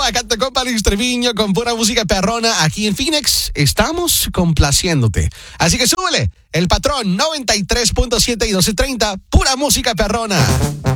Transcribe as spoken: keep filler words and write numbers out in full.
acá te compa Luis Treviño con pura música perrona. Aquí en Phoenix estamos complaciéndote. Así que súbele, el patrón noventa y tres punto siete y doce treinta, pura música perrona.